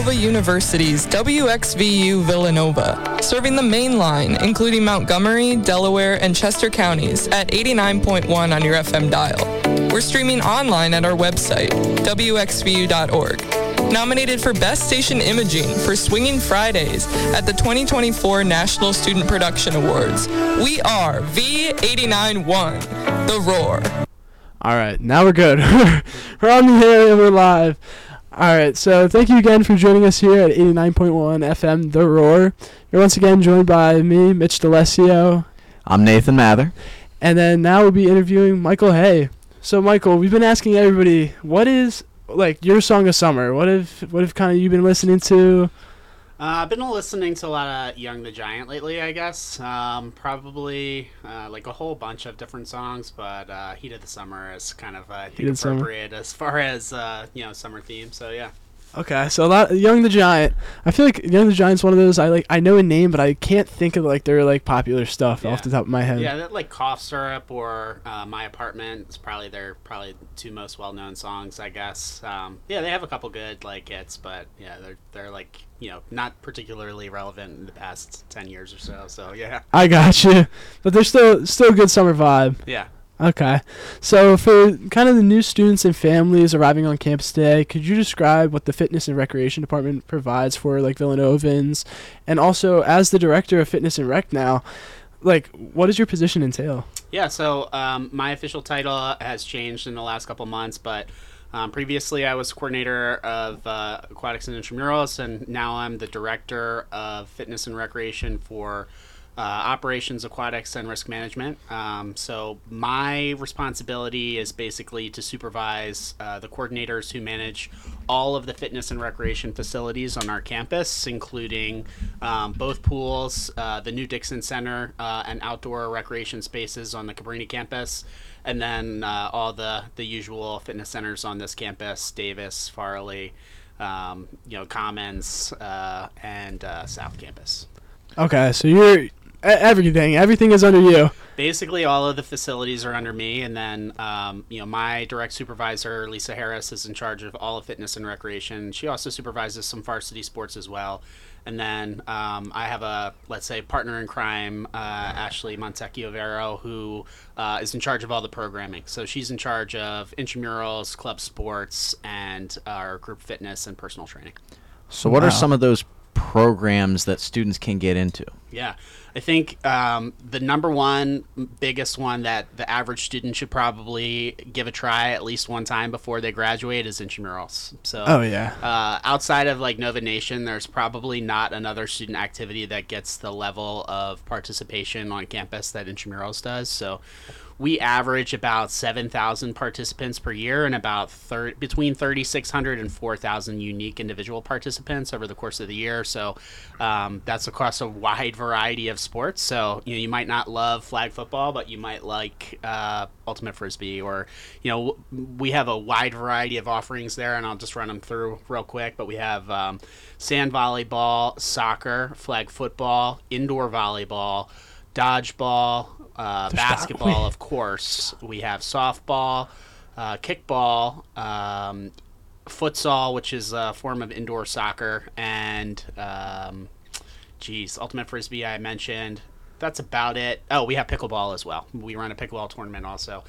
Villanova University's WXVU Villanova, serving the main line, including Montgomery, Delaware, and Chester counties at 89.1 on your FM dial. We're streaming online at our website, wxvu.org. Nominated for Best Station Imaging for Swinging Fridays at the 2024 National Student Production Awards. We are V89.1, The Roar. All right, now we're good. We're on the air and we're live. All right, so thank you again for joining us here at 89.1 FM, The Roar. You're once again joined by me, Mitch D'Alessio. I'm Nathan Mather. And then now we'll be interviewing Michael Hay. So, Michael, we've been asking everybody, what is, like, your song of summer? What have kind of you been listening to? I've been listening to a lot of Young the Giant lately, I guess. Probably like a whole bunch of different songs, but Heat of the Summer is kind of, I think, appropriate as far as, summer theme. So, yeah. Okay, so a lot Young the Giant. I feel like Young the Giant's one of those I know a name, but I can't think of their popular stuff off the top of my head. Yeah, that like Cough Syrup or My Apartment is probably their two most well known songs, I guess. They have a couple good hits, but yeah, they're not particularly relevant in the past 10 years or so. So yeah. I got you, but they're still a good summer vibe. Yeah. Okay. So for kind of the new students and families arriving on campus today, could you describe what the Fitness and Recreation Department provides for Villanovans? And also, as the Director of Fitness and Rec now, what does your position entail? Yeah, so my official title has changed in the last couple months, but previously I was coordinator of aquatics and intramurals, and now I'm the Director of Fitness and Recreation for operations, aquatics, and risk management. So my responsibility is basically to supervise the coordinators who manage all of the fitness and recreation facilities on our campus, including both pools, the new Dixon Center, and outdoor recreation spaces on the Cabrini campus, and then all the usual fitness centers on this campus, Davis, Farley, Commons, and South Campus. Okay, so you're everything is under you. Basically, all of the facilities are under me, and then my direct supervisor, Lisa Harris, is in charge of all of fitness and recreation. She also supervises some varsity sports as well. And then I have a, let's say, partner in crime, Ashley Montecchio-Vero, who is in charge of all the programming. So she's in charge of intramurals, club sports, and our group fitness and personal training. So what are some of those programs that students can get into? Yeah, I think the number one biggest one that the average student should probably give a try at least one time before they graduate is intramurals. So outside of Nova Nation, there's probably not another student activity that gets the level of participation on campus that intramurals does. So we average about 7,000 participants per year and about between 3,600 and 4,000 unique individual participants over the course of the year. So that's across a wide variety of sports. So you might not love flag football, but you might like ultimate frisbee, or we have a wide variety of offerings there, and I'll just run them through real quick. But we have sand volleyball, soccer, flag football, indoor volleyball, dodgeball, basketball, of course. We have softball, kickball, futsal, which is a form of indoor soccer, and ultimate frisbee I mentioned. That's about it. Oh, we have pickleball as well. We run a pickleball tournament also.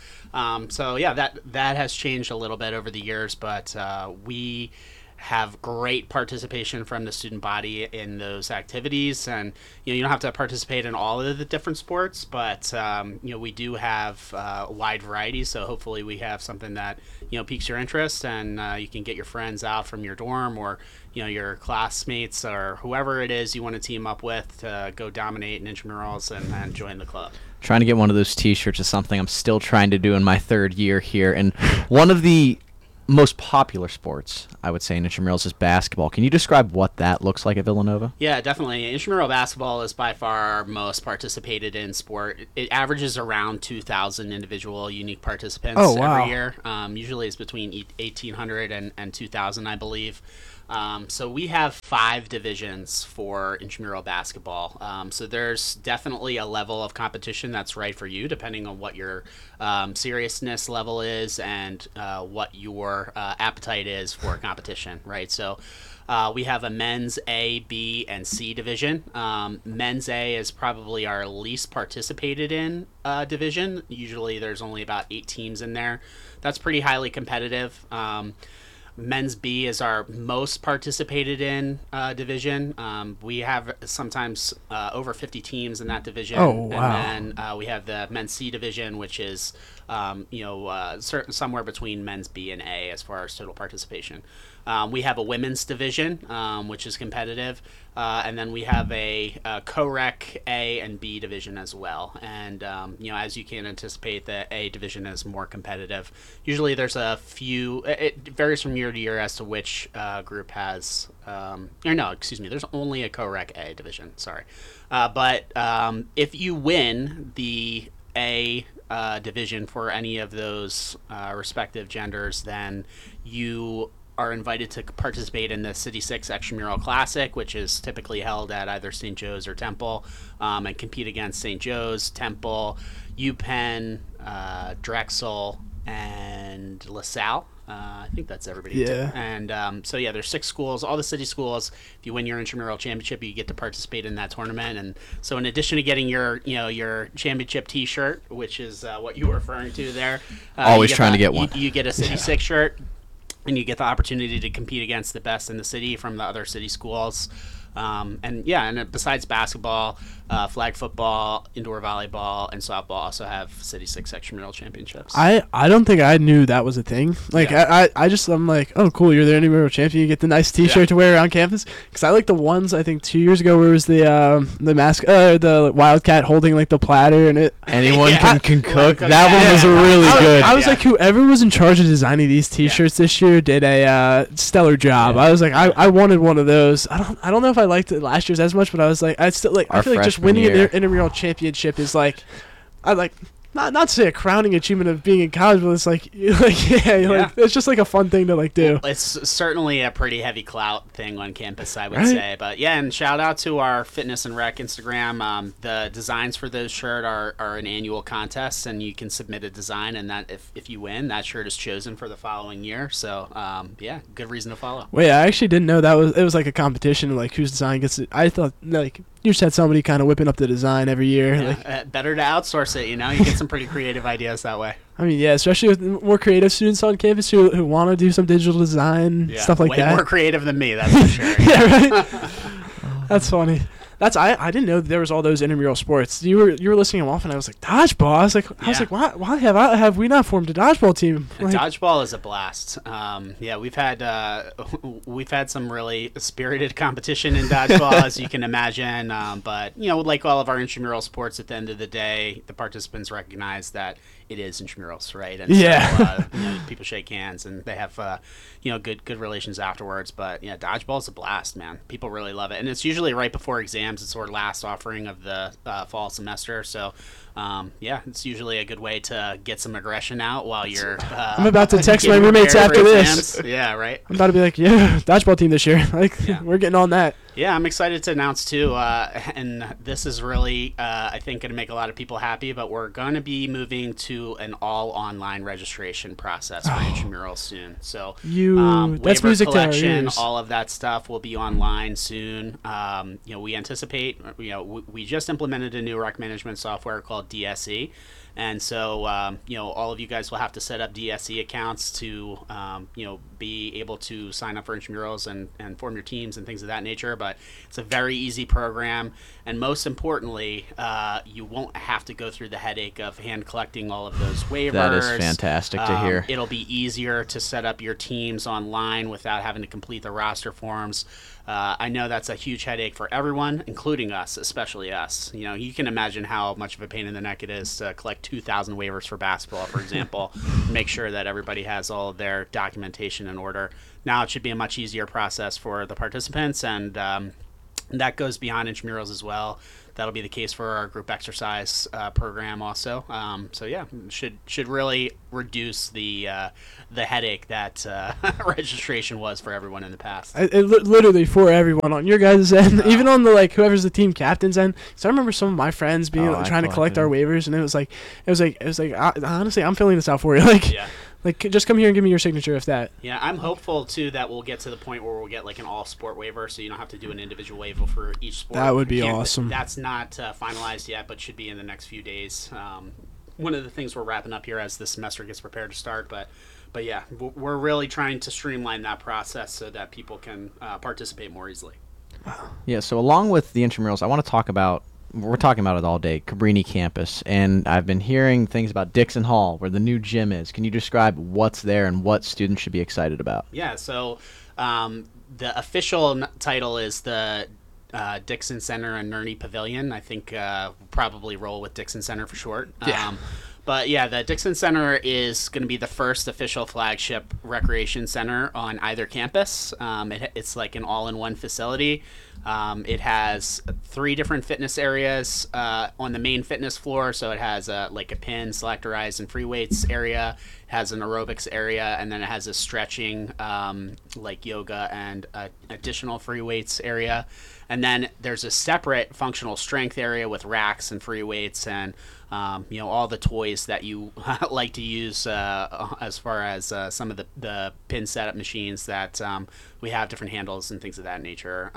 That has changed a little bit over the years, but we have great participation from the student body in those activities, and you don't have to participate in all of the different sports, but we do have a wide variety. So hopefully we have something that piques your interest, and you can get your friends out from your dorm, or your classmates, or whoever it is you want to team up with to go dominate in intramurals and join the club. Trying to get one of those T-shirts is something I'm still trying to do in my third year here, and one of the most popular sports, I would say, in intramurals is basketball. Can you describe what that looks like at Villanova? Yeah, definitely. Intramural basketball is by far our most participated in sport. It averages around 2,000 individual unique participants every year. Usually it's between 1,800 and 2,000, I believe. So we have 5 divisions for intramural basketball. So there's definitely a level of competition that's right for you, depending on what your seriousness level is and what your your appetite is for competition, right? So we have a men's A, B, and C division. Men's A is probably our least participated in division. Usually there's only about 8 teams in there. That's pretty highly competitive. Men's B is our most participated in division. We have sometimes over 50 teams in that division. Oh, wow. And then we have the men's C division, which is somewhere between men's B and A as far as total participation. We have a women's division, which is competitive, and then we have a co-rec A and B division as well. And as you can anticipate, the A division is more competitive. Usually, there's a few. It varies from year to year as to which group has. There's only a co-rec A division. Sorry, but if you win the A division for any of those respective genders, then you are invited to participate in the City 6 Extramural Classic, which is typically held at either St. Joe's or Temple, and compete against St. Joe's, Temple, UPenn, Drexel, and LaSalle. I think that's everybody. Yeah. And there's 6 schools, all the city schools. If you win your intramural championship, you get to participate in that tournament. And so, in addition to getting your championship T-shirt, which is what you were referring to there, always trying to get one. You get a City 6 shirt. And you get the opportunity to compete against the best in the city from the other city schools. And besides basketball, flag football, indoor volleyball, and softball also have City 6 extramural championships. I don't think I knew that was a thing. Like, yeah. I'm like, oh, cool, you're the intramural champion. You get the nice T-shirt to wear around campus. Because I like the ones, I think, 2 years ago where it was the Wildcat holding, like, the platter. And anyone can cook. That one was really good. I was like, whoever was in charge of designing these T-shirts this year did a stellar job. Yeah. I was like, I wanted one of those. I don't know if I liked it last year's as much, but I was like, I feel like just winning an intramural championship is like, not to say a crowning achievement of being in college, but it's like it's just like a fun thing to like do. Well, it's certainly a pretty heavy clout thing on campus, I would say. But yeah, and shout out to our Fitness and Rec Instagram. The designs for those shirt are an annual contest, and you can submit a design, and that if you win, that shirt is chosen for the following year. So good reason to follow. Wait, I actually didn't know it was like a competition, like whose design gets it. I thought like you just had somebody kind of whipping up the design every year. Yeah, better to outsource it, you get some pretty creative ideas that way. I mean, yeah, especially with more creative students on campus who want to do some digital design, stuff like that. Way more creative than me, that's for sure. Yeah, right? That's funny. I didn't know that there was all those intramural sports. You were listing them off, and I was like, dodgeball. I was like, why have we not formed a dodgeball team? Like, dodgeball is a blast. We've had some really spirited competition in dodgeball, as you can imagine. But like all of our intramural sports, at the end of the day, the participants recognize that it is intramurals, right? And so, people shake hands and they have good relations afterwards. But yeah, dodgeball is a blast, man. People really love it, and it's usually right before exams. It's our last offering of the fall semester, so it's usually a good way to get some aggression out while you're. I'm about to text my roommates after this. Yeah, right. I'm about to be like, dodgeball team this year. We're getting on that. Yeah, I'm excited to announce too, and this is really, I think, going to make a lot of people happy. But we're going to be moving to an all online registration process for intramurals soon. So that's waiver music collection, to our ears. all of that stuff will be online soon. We anticipate. We just implemented a new rec management software called DSE. And so, all of you guys will have to set up DSE accounts to, be able to sign up for intramurals and form your teams and things of that nature. But it's a very easy program. And most importantly, you won't have to go through the headache of hand collecting all of those waivers. That is fantastic to hear. It'll be easier to set up your teams online without having to complete the roster forms. I know that's a huge headache for everyone, including us, especially us. You can imagine how much of a pain in the neck it is to collect 2,000 waivers for basketball, for example, make sure that everybody has all of their documentation in order. Now it should be a much easier process for the participants, and that goes beyond intramurals as well. That'll be the case for our group exercise program also. Should really reduce the headache that registration was for everyone in the past. Literally for everyone on your guys' end, even on the whoever's the team captain's end. So I remember some of my friends being trying to collect our waivers, and it was like honestly, I'm filling this out for you. Like, just come here and give me your signature if that. Yeah, I'm hopeful, too, that we'll get to the point where we'll get, like, an all-sport waiver, so you don't have to do an individual waiver for each sport. That would be awesome. That's not finalized yet, but should be in the next few days. One of the things we're wrapping up here as the semester gets prepared to start, but yeah, we're really trying to streamline that process so that people can participate more easily. Yeah, so along with the intramurals, I want to talk about, we're talking about it all day, Cabrini campus, and I've been hearing things about Dixon Hall, where the new gym is. Can you describe what's there and what students should be excited about? Yeah, so the official title is the Dixon Center and Nerney Pavilion. I think we'll probably roll with Dixon Center for short. Yeah. But yeah, the Dixon Center is going to be the first official flagship recreation center on either campus. It's like an all-in-one facility. It has 3 different fitness areas on the main fitness floor. So it has like a pin, selectorized, and free weights area. It has an aerobics area, and then it has a stretching, like yoga and additional free weights area. And then there's a separate functional strength area with racks and free weights and all the toys that you like to use as far as some of the pin setup machines that we have, different handles and things of that nature,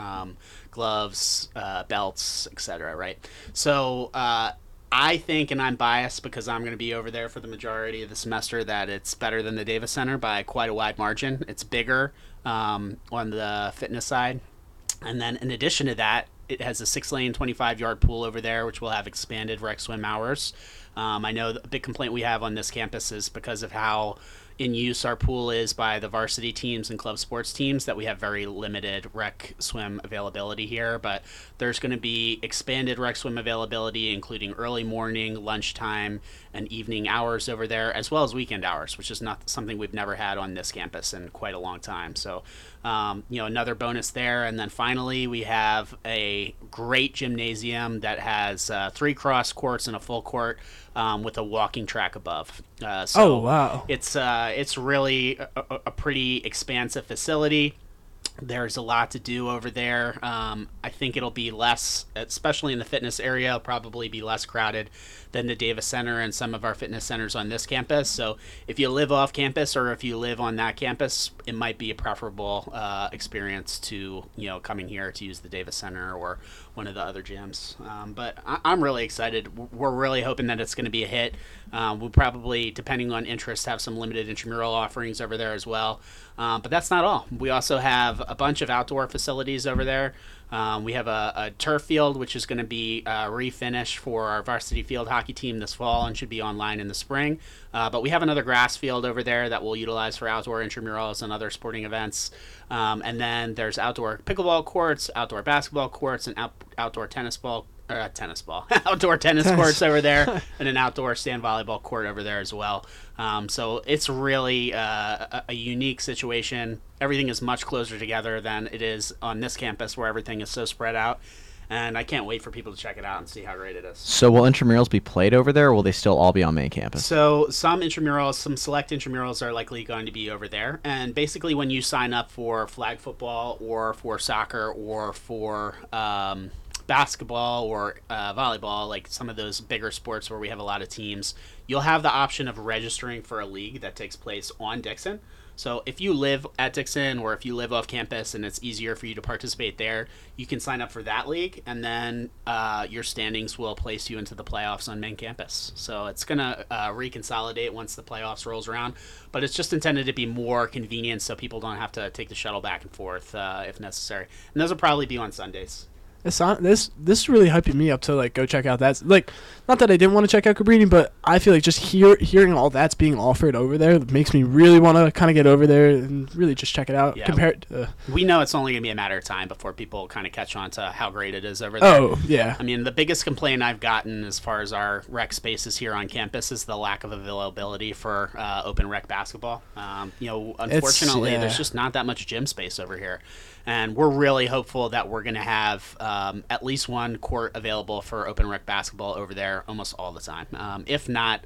gloves, belts, etc. Right? So I think, and I'm biased because I'm going to be over there for the majority of the semester, that it's better than the Davis Center by quite a wide margin. It's bigger on the fitness side. And then in addition to that, it has a 6-lane, 25-yard pool over there, which will have expanded rec swim hours. I know the big complaint we have on this campus is because of how in use our pool is by the varsity teams and club sports teams, that we have very limited rec swim availability here. But there's going to be expanded rec swim availability, including early morning, lunchtime, and evening hours over there, as well as weekend hours, which is not something we've never had on this campus in quite a long time. So, another bonus there. And then finally, we have a great gymnasium that has 3 cross courts and a full court with a walking track above. Oh, wow. It's really a pretty expansive facility. There's a lot to do over there. I think it'll be less, especially in the fitness area, it'll probably be less crowded than the Davis Center and some of our fitness centers on this campus. So if you live off campus or if you live on that campus, it might be a preferable experience to, coming here to use the Davis Center or one of the other gyms. But I'm really excited. We're really hoping that it's going to be a hit. We'll probably, depending on interest, have some limited intramural offerings over there as well. But that's not all. We also have a bunch of outdoor facilities over there. We have a turf field, which is going to be refinished for our varsity field hockey team this fall and should be online in the spring. But we have another grass field over there that we'll utilize for outdoor intramurals and other sporting events. And then there's outdoor pickleball courts, outdoor basketball courts, and outdoor outdoor tennis courts over there, and an outdoor stand volleyball court over there as well. So it's really a unique situation. Everything is much closer together than it is on this campus where everything is so spread out. And I can't wait for people to check it out and see how great it is. So will intramurals be played over there, or will they still all be on main campus? So some select intramurals are likely going to be over there. And basically when you sign up for flag football or for soccer or for basketball or volleyball, like some of those bigger sports where we have a lot of teams, you'll have the option of registering for a league that takes place on Dixon. So if you live at Dixon or if you live off campus and it's easier for you to participate there, you can sign up for that league, and then your standings will place you into the playoffs on main campus. So it's going to reconsolidate once the playoffs rolls around, but it's just intended to be more convenient so people don't have to take the shuttle back and forth if necessary. And those will probably be on Sundays. This is really hyping me up to like go check out that. Like, not that I didn't want to check out Cabrini, but I feel like just hearing all that's being offered over there makes me really want to kind of get over there and really just check it out. Yeah, we know it's only going to be a matter of time before people kind of catch on to how great it is over there. Oh, yeah. I mean, the biggest complaint I've gotten as far as our rec spaces here on campus is the lack of availability for open rec basketball. Unfortunately, there's just not that much gym space over here. And we're really hopeful that we're going to have at least one court available for open rec basketball over there almost all the time. If not,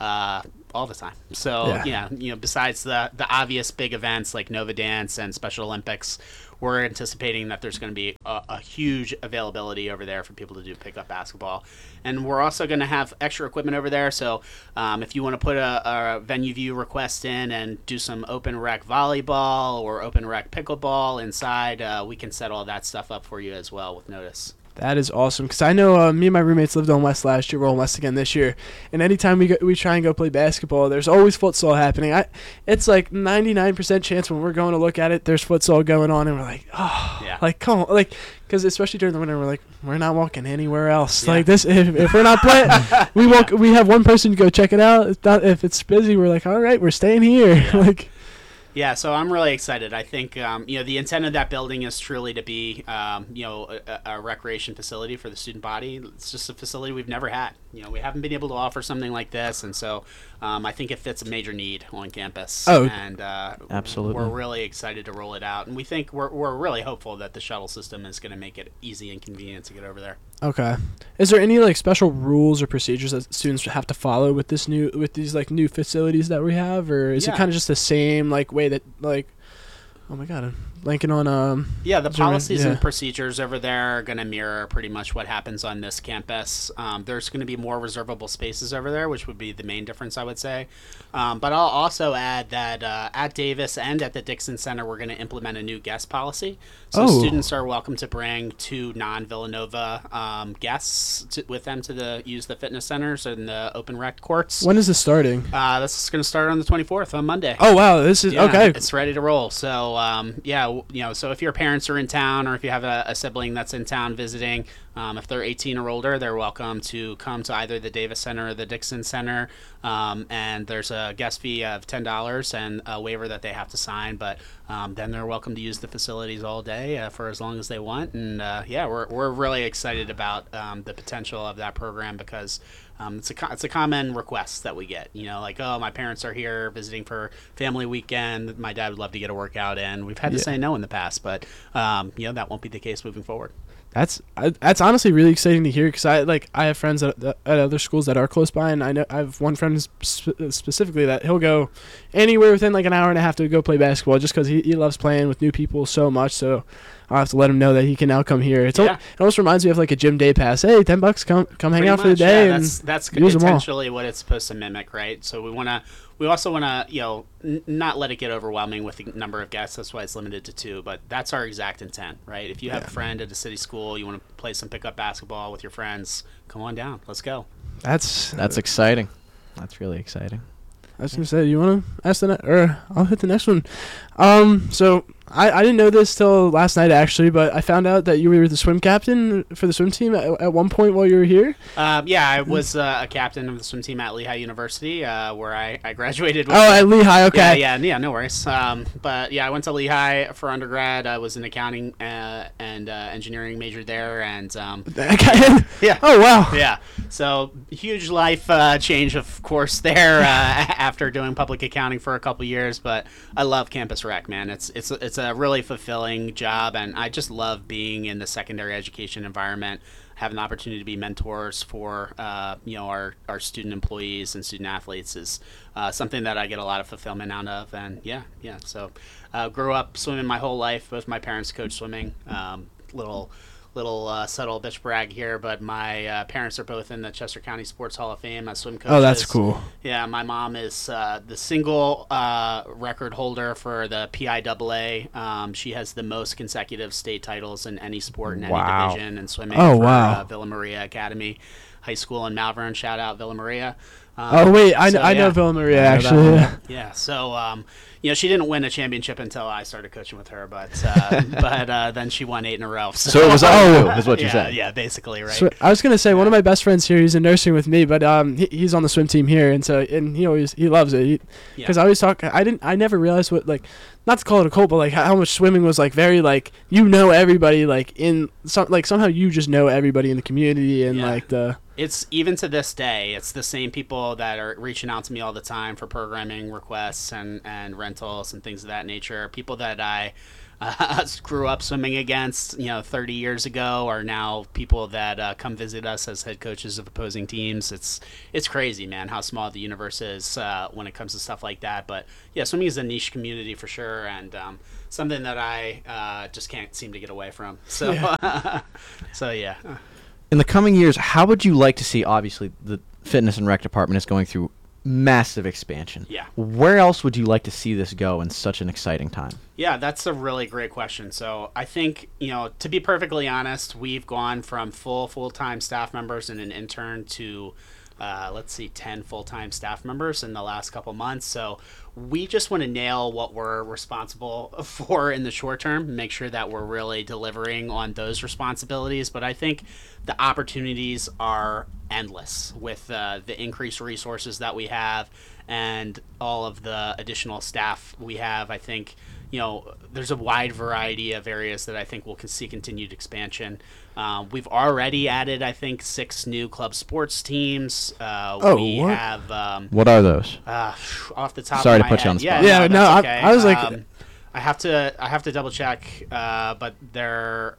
all the time. So besides the obvious big events like Nova Dance and Special Olympics, we're anticipating that there's going to be a huge availability over there for people to do pickup basketball. And we're also going to have extra equipment over there. So if you want to put a venue view request in and do some open rec volleyball or open rec pickleball inside, we can set all that stuff up for you as well with notice. That is awesome, because I know me and my roommates lived on West last year. We're on West again this year, and anytime we try and go play basketball, there's always futsal happening. It's like 99% chance when we're going to look at it, there's futsal going on, and we're like, like come on, like, because especially during the winter, we're like, we're not walking anywhere else. Like this, if we're not playing, we have one person to go check it out. If it's busy, we're like, all right, we're staying here. Like. Yeah, so I'm really excited. I think the intent of that building is truly to be a recreation facility for the student body. It's just a facility we've never had. We haven't been able to offer something like this, and so I think it fits a major need on campus. And absolutely, we're really excited to roll it out, and we think we're really hopeful that the shuttle system is going to make it easy and convenient to get over there. Okay. Is there any like special rules or procedures that students have to follow with these new facilities that we have, or is it kind of just the same like way that like, oh my God, I'm blanking on the policies and procedures over there are going to mirror pretty much what happens on this campus. There's going to be more reservable spaces over there, which would be the main difference, I would say. But I'll also add that at Davis and at the Dixon Center, we're going to implement a new guest policy. So students are welcome to bring 2 non-Villanova guests with them to use the fitness centers and the open rec courts. When is this starting? This is going to start on the 24th, on Monday. Oh, wow. This is okay. It's ready to roll. So, so if your parents are in town, or if you have a sibling that's in town visiting, if they're 18 or older, they're welcome to come to either the Davis Center or the Dixon Center. And there's a guest fee of $10 and a waiver that they have to sign. But then they're welcome to use the facilities all day for as long as they want. And we're really excited about the potential of that program, because it's a common request that we get. Like, oh, my parents are here visiting for family weekend. My dad would love to get a workout in. We've had to say no in the past, but that won't be the case moving forward. That's honestly really exciting to hear, because I have friends at other schools that are close by, and I know I have one friend specifically that he'll go anywhere within like an hour and a half to go play basketball, just because he loves playing with new people so much. So I'll have to let him know that he can now come here. It almost reminds me of like a gym day pass. Hey, $10, come hang out for the day. Yeah, that's potentially what it's supposed to mimic, right? So we also want to, not let it get overwhelming with the number of guests. That's why it's limited to 2. But that's our exact intent, right? If you have a friend at a city school, you want to play some pickup basketball with your friends, come on down. Let's go. That's exciting. That's really exciting. I was going to say, you want to ask or I'll hit the next one. So I didn't know this till last night, actually, but I found out that you were the swim captain for the swim team at one point while you were here. I was a captain of the swim team at Lehigh University, where I graduated. At Lehigh, okay. Yeah, no worries. But I went to Lehigh for undergrad. I was an accounting and engineering major there, and yeah. Oh wow. Yeah. So huge life change, of course, there after doing public accounting for a couple years. But I love campus rec, man. It's a really fulfilling job, and I just love being in the secondary education environment, having the opportunity to be mentors for our student employees and student athletes is something that I get a lot of fulfillment out of. And so grew up swimming my whole life. Both my parents coach swimming. Little subtle bitch brag here, but my parents are both in the Chester County Sports Hall of Fame as swim coaches. Oh, that's cool. Yeah, my mom is the single record holder for the PIAA. She has the most consecutive state titles in any sport in any division in swimming for Villa Maria Academy High School in Malvern. Shout out Villa Maria. I know Villa Maria, actually. Yeah, so she didn't win a championship until I started coaching with her, but then she won 8 in a row. So it was is what you said. Yeah, basically, right. So I was gonna say one of my best friends here. He's in nursing with me, but he's on the swim team here, and he loves it. Because I always talk. I never realized what, like, not to call it a cult, but like how much swimming was like very like everybody, like in some, like somehow you just know everybody in the community, and like the. It's even to this day, it's the same people that are reaching out to me all the time for programming requests and rentals and things of that nature. People that I grew up swimming against, 30 years ago, are now people that come visit us as head coaches of opposing teams. It's crazy, man, how small the universe is when it comes to stuff like that. But yeah, swimming is a niche community for sure, and something that I just can't seem to get away from. So, yeah. So yeah. In the coming years, how would you like to see? Obviously, the fitness and rec department is going through massive expansion. Yeah. Where else would you like to see this go in such an exciting time? Yeah, that's a really great question. So I think, to be perfectly honest, we've gone from full-time staff members and an intern to 10 full-time staff members in the last couple months. So we just want to nail what we're responsible for in the short term, make sure that we're really delivering on those responsibilities. But I think the opportunities are endless with the increased resources that we have and all of the additional staff we have. I think, there's a wide variety of areas that I think we'll see continued expansion. We've already added, I think, 6 new club sports teams. We have. What are those? Off the top. Sorry of my to put head. you on the spot. Yeah, no, okay. I was like, I have to double check, but they're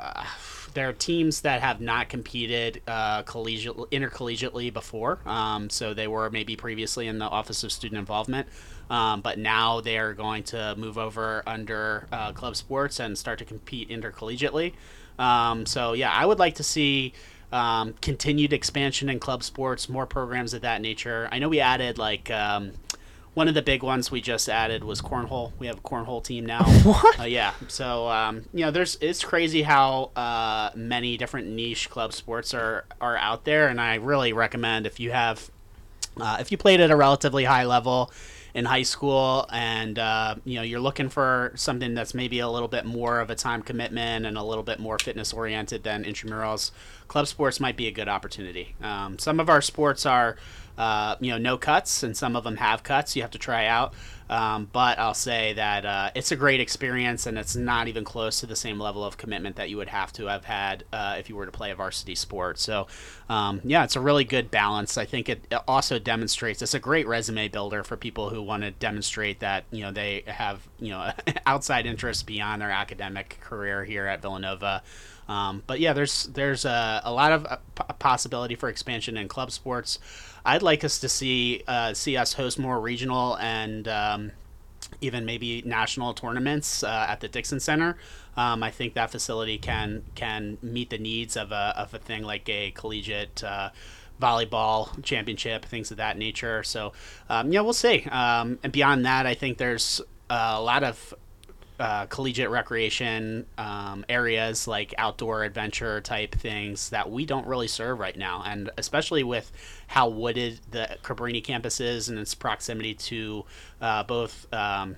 teams that have not competed intercollegiately before. So they were maybe previously in the Office of Student Involvement, but now they are going to move over under club sports and start to compete intercollegiately. So yeah, I would like to see continued expansion in club sports, more programs of that nature. I know we added one of the big ones we just added was cornhole. We have a cornhole team now. What? Yeah. So it's crazy how many different niche club sports are out there, and I really recommend if you played at a relatively high level in high school and you're looking for something that's maybe a little bit more of a time commitment and a little bit more fitness oriented than intramurals, club sports might be a good opportunity. Some of our sports are no cuts, and some of them have cuts you have to try out. But I'll say that it's a great experience, and it's not even close to the same level of commitment that you would have to have had if you were to play a varsity sport. So, it's a really good balance. I think it also demonstrates it's a great resume builder for people who want to demonstrate that they have outside interests beyond their academic career here at Villanova. But yeah, there's a lot of possibility for expansion in club sports. I'd like us to see us host more regional and even maybe national tournaments at the Dixon Center. I think that facility can meet the needs of a thing like a collegiate volleyball championship, things of that nature. So we'll see. And beyond that, I think there's a lot of collegiate recreation areas like outdoor adventure type things that we don't really serve right now, and especially with how wooded the Cabrini campus is and its proximity to both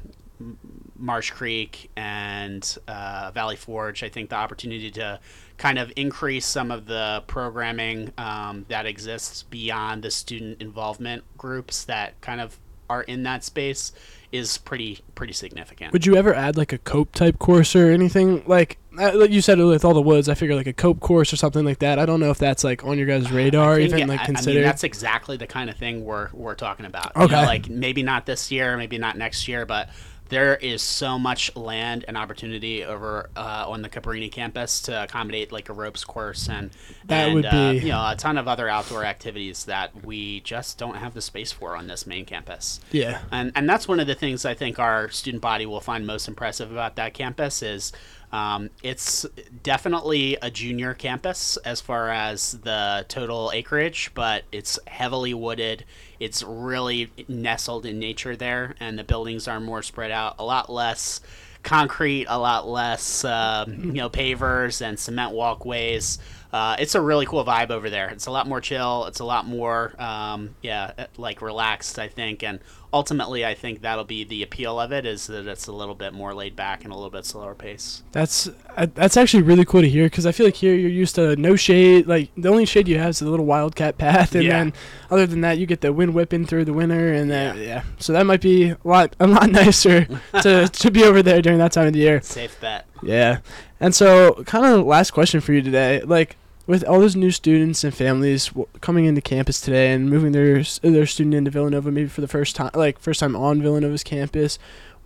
Marsh Creek and Valley Forge, I think the opportunity to kind of increase some of the programming that exists beyond the student involvement groups that kind of are in that space is pretty significant. Would you ever add like a COPE type course or anything like you said with all the woods? I figure like a COPE course or something like that. I don't know if that's like on your guys' radar considered. I mean, that's exactly the kind of thing we're talking about. Okay. Like maybe not this year, maybe not next year, but there is so much land and opportunity over on the Cabrini campus to accommodate like a ropes course and would be a ton of other outdoor activities that we just don't have the space for on this main campus. Yeah, and that's one of the things I think our student body will find most impressive about that campus is it's definitely a junior campus as far as the total acreage, but it's heavily wooded. It's really nestled in nature there, and the buildings are more spread out, a lot less concrete, a lot less pavers and cement walkways. It's a really cool vibe over there. It's a lot more chill. It's a lot more relaxed, I think, and ultimately I think that'll be the appeal of it, is that it's a little bit more laid back and a little bit slower pace. That's actually really cool to hear, because I feel like here you're used to no shade. Like the only shade you have is the little wildcat path, and then other than that you get the wind whipping through the winter, and so that might be a lot nicer to be over there during that time of the year. Safe bet. Yeah. And so kind of last question for you today, like with all those new students and families coming into campus today and moving their student into Villanova maybe for the first time on Villanova's campus,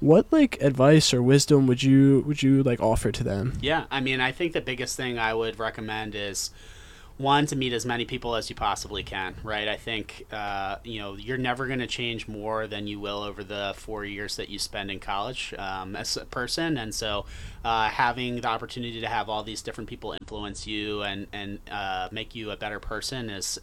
what like advice or wisdom would you like offer to them? Yeah, I mean, I think the biggest thing I would recommend is, one, to meet as many people as you possibly can, right? I think, you're never going to change more than you will over the 4 years that you spend in college as a person. And so having the opportunity to have all these different people influence you and make you a better person is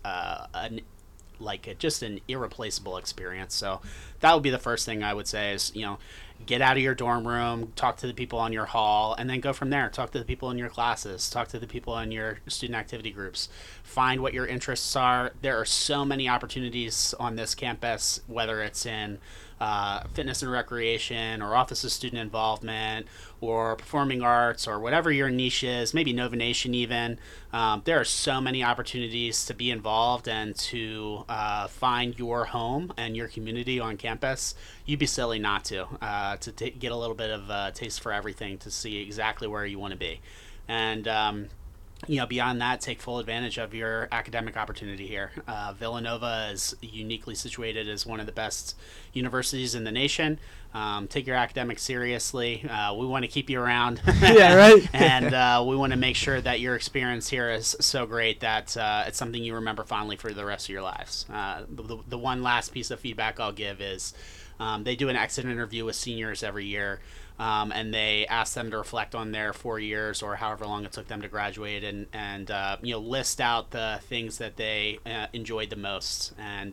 just an irreplaceable experience. So that would be the first thing I would say is, get out of your dorm room, talk to the people on your hall, and then go from there. Talk to the people in your classes, talk to the people in your student activity groups, find what your interests are. There are so many opportunities on this campus, whether it's in fitness and recreation or office of student involvement or performing arts or whatever your niche is, maybe Nova Nation even. There are so many opportunities to be involved and to find your home and your community on campus. You'd be silly not to get a little bit of a taste for everything, to see exactly where you want to be. And beyond that, take full advantage of your academic opportunity here. Villanova is uniquely situated as one of the best universities in the nation. Take your academics seriously. We want to keep you around. Yeah, right. And we want to make sure that your experience here is so great that it's something you remember fondly for the rest of your lives. The one last piece of feedback I'll give is they do an exit interview with seniors every year. And they ask them to reflect on their 4 years or however long it took them to graduate and list out the things that they enjoyed the most. And,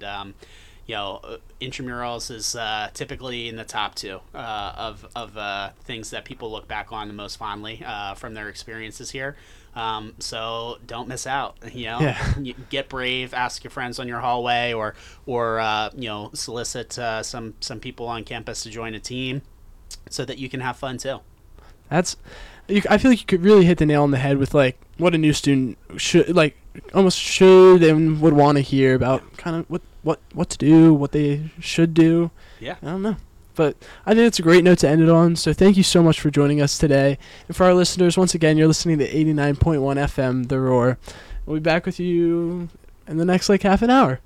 intramurals is typically in the top two of things that people look back on the most fondly from their experiences here. So don't miss out. Get brave. Ask your friends on your hallway, or solicit some people on campus to join a team, so that you can have fun too. I feel like you could really hit the nail on the head with like what a new student should and would want to hear about, kind of what to do, what they should do. Yeah. I don't know. But I think it's a great note to end it on. So thank you so much for joining us today. And for our listeners, once again, you're listening to 89.1 FM, The Roar. We'll be back with you in the next half an hour.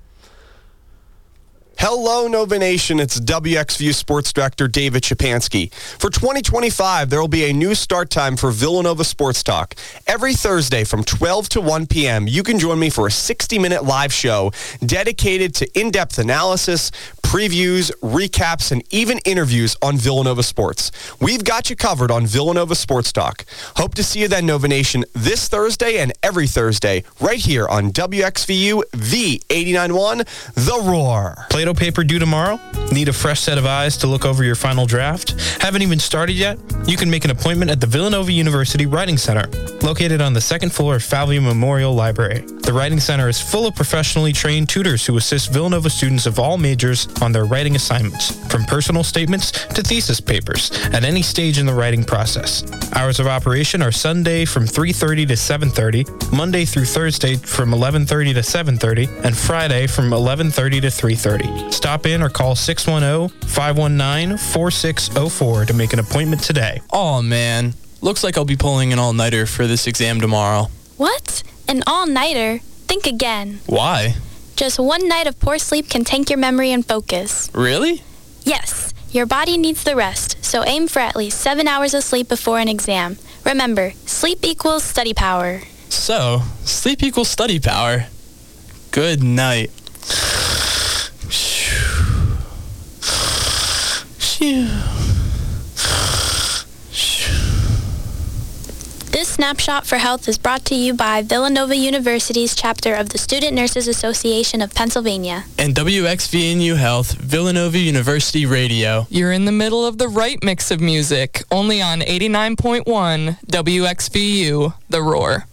Hello, Nova Nation. It's WXVU Sports Director David Shapansky. For 2025, there will be a new start time for Villanova Sports Talk. Every Thursday from 12 to 1 p.m., you can join me for a 60-minute live show dedicated to in-depth analysis, previews, recaps, and even interviews on Villanova sports. We've got you covered on Villanova Sports Talk. Hope to see you then, Nova Nation, this Thursday and every Thursday, right here on WXVU V89.1, The Roar. Play-Doh paper due tomorrow? Need a fresh set of eyes to look over your final draft? Haven't even started yet? You can make an appointment at the Villanova University Writing Center, located on the second floor of Falvey Memorial Library. The Writing Center is full of professionally trained tutors who assist Villanova students of all majors on their writing assignments, from personal statements to thesis papers, at any stage in the writing process. Hours of operation are Sunday from 3:30 to 7:30, Monday through Thursday from 11:30 to 7:30, and Friday from 11:30 to 3:30. Stop in or call 610-519-4604 to make an appointment today. Oh man, looks like I'll be pulling an all-nighter for this exam tomorrow. What? An all-nighter? Think again. Why? Just one night of poor sleep can tank your memory and focus. Really? Yes. Your body needs the rest, so aim for at least 7 hours of sleep before an exam. Remember, sleep equals study power. So, sleep equals study power. Good night. This Snapshot for Health is brought to you by Villanova University's chapter of the Student Nurses Association of Pennsylvania. And WXVNU Health, Villanova University Radio. You're in the middle of the right mix of music, only on 89.1 WXVU, The Roar.